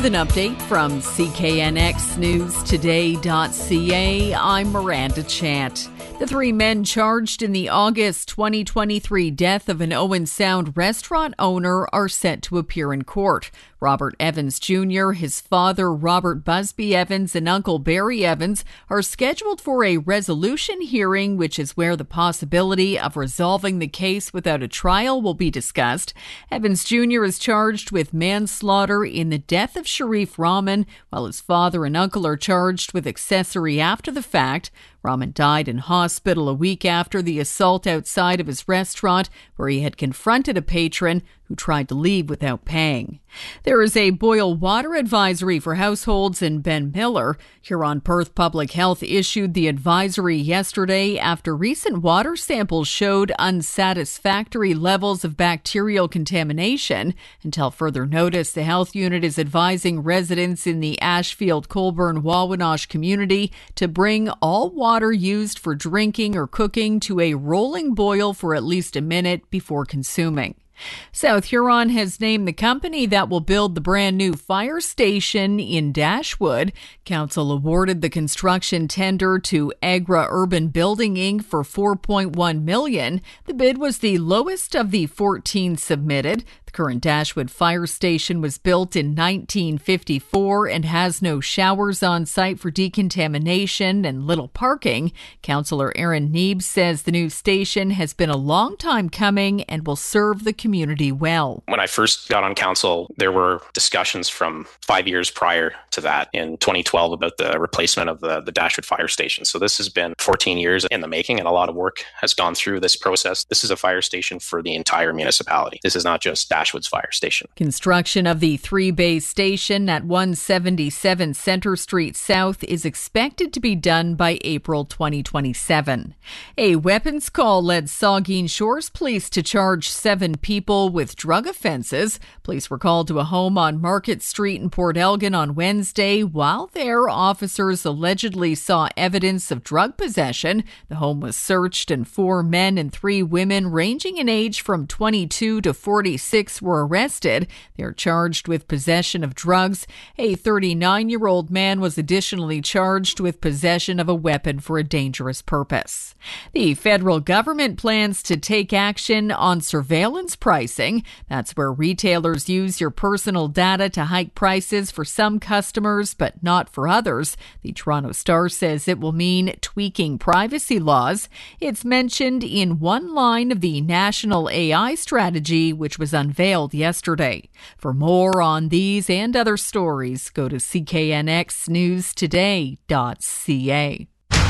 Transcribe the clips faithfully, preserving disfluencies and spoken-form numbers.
With an update from C K N X News Today dot C A, I'm Miranda Chant. The three men charged in the August twenty twenty-three death of an Owen Sound restaurant owner are set to appear in court. Robert Evans Junior, his father Robert Busby Evans, and Uncle Barry Evans are scheduled for a resolution hearing, which is where the possibility of resolving the case without a trial will be discussed. Evans Junior is charged with manslaughter in the death of Sharif Rahman, while his father and uncle are charged with accessory after the fact. Rahman died in hospital a week after the assault outside of his restaurant, where he had confronted a patron who tried to leave without paying. There is a boil water advisory for households in Ben Miller. Huron Perth Public Health issued the advisory yesterday after recent water samples showed unsatisfactory levels of bacterial contamination. Until further notice, the health unit is advising residents in the Ashfield, Colburn, Wawanosh community to bring all water used for drinking or cooking to a rolling boil for at least a minute before consuming. South Huron has named the company that will build the brand new fire station in Dashwood. Council awarded the construction tender to Agra Urban Building Incorporated for four point one million dollars. The bid was the lowest of the fourteen submitted. The current Dashwood fire station was built in nineteen fifty-four and has no showers on site for decontamination and little parking. Councillor Aaron Neebs says the new station has been a long time coming and will serve the community well. When I first got on council, there were discussions from five years prior to that in twenty twelve about the replacement of the, the Dashwood fire station. So this has been fourteen years in the making, and a lot of work has gone through this process. This is a fire station for the entire municipality. This is not just Dashwood's fire station. Construction of the three-bay station at one seventy-seven Centre Street South is expected to be done by April twenty twenty-seven. A weapons call led Saugeen Shores Police to charge seven people with drug offences. Police were called to a home on Market Street in Port Elgin on Wednesday. While there, officers allegedly saw evidence of drug possession. The home was searched and four men and three women ranging in age from twenty-two to forty-six were arrested. They are charged with possession of drugs. A thirty-nine-year-old man was additionally charged with possession of a weapon for a dangerous purpose. The federal government plans to take action on surveillance pricing. That's where retailers use your personal data to hike prices for some customers but not for others. The Toronto Star says it will mean tweaking privacy laws. It's mentioned in one line of the National A I Strategy, which was unveiled yesterday. For more on these and other stories, go to C K N X News Today dot C A.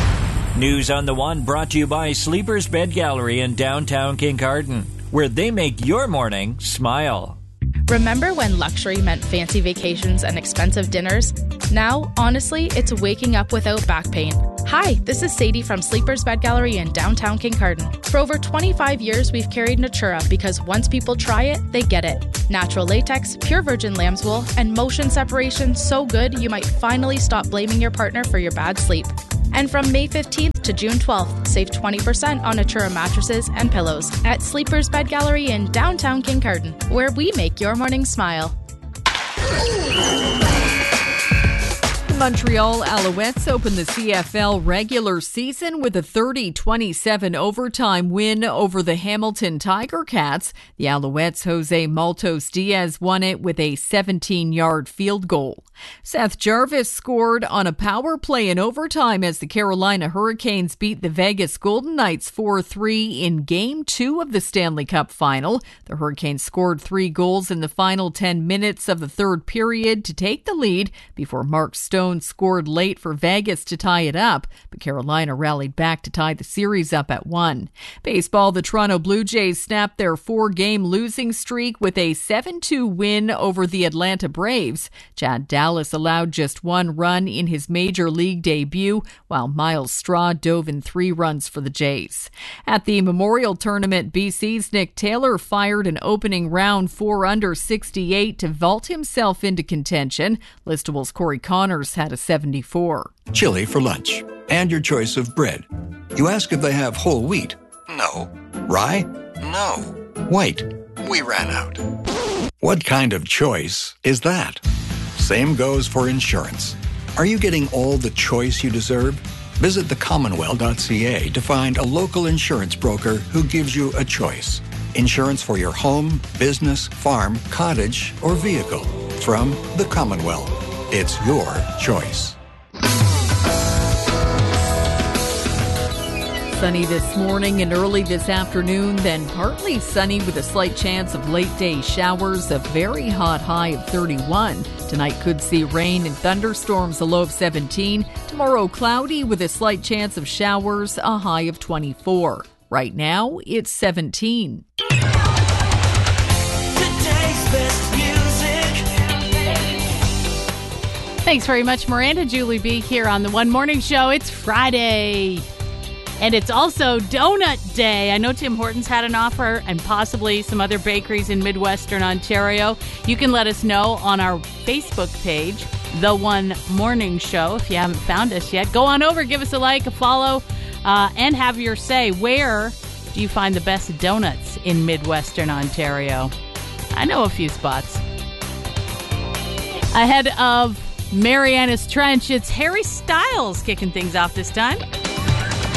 News on the One brought to you by Sleepers Bed Gallery in downtown Kincardine, where they make your morning smile. Remember when luxury meant fancy vacations and expensive dinners? Now, honestly, it's waking up without back pain. Hi, this is Sadie from Sleepers Bed Gallery in downtown Kincardine. For over twenty-five years, we've carried Natura because once people try it, they get it. Natural latex, pure virgin lamb's wool, and motion separation so good you might finally stop blaming your partner for your bad sleep. And from May fifteenth to June twelfth, save twenty percent on Natura mattresses and pillows at Sleepers Bed Gallery in downtown Kincardine, where we make your morning smile. The Montreal Alouettes opened the C F L regular season with a thirty twenty-seven overtime win over the Hamilton Tiger Cats. The Alouettes' Jose Maltos Diaz won it with a seventeen-yard field goal. Seth Jarvis scored on a power play in overtime as the Carolina Hurricanes beat the Vegas Golden Knights four three in Game two of the Stanley Cup Final. The Hurricanes scored three goals in the final ten minutes of the third period to take the lead before Mark Stone scored late for Vegas to tie it up, but Carolina rallied back to tie the series up at one. Baseball, the Toronto Blue Jays snapped their four-game losing streak with a seven two win over the Atlanta Braves. Chad Dallas allowed just one run in his major league debut, while Miles Straw dove in three runs for the Jays. At the Memorial Tournament, B C's Nick Taylor fired an opening round four under sixty-eight to vault himself into contention. Listable's Corey Connors had a seventy-four. Chili for lunch. And your choice of bread. You ask if they have whole wheat. No. Rye? No. White? We ran out. What kind of choice is that? Same goes for insurance. Are you getting all the choice you deserve? Visit the commonwealth dot c a to find a local insurance broker who gives you a choice. Insurance for your home, business, farm, cottage, or vehicle. From the Commonwealth. It's your choice. Sunny this morning and early this afternoon, then partly sunny with a slight chance of late day showers, a very hot high of thirty-one. Tonight could see rain and thunderstorms, a low of seventeen. Tomorrow cloudy with a slight chance of showers, a high of twenty-four. Right now, it's seventeen. Today's best music. Thanks very much, Miranda. Julie B. here on the One Morning Show. It's Friday. And it's also Donut Day. I know Tim Hortons had an offer and possibly some other bakeries in Midwestern Ontario. You can let us know on our Facebook page, The One Morning Show. If you haven't found us yet, go on over, give us a like, a follow, uh, and have your say. Where do you find the best donuts in Midwestern Ontario? I know a few spots. Ahead of Mariana's Trench, it's Harry Styles kicking things off this time.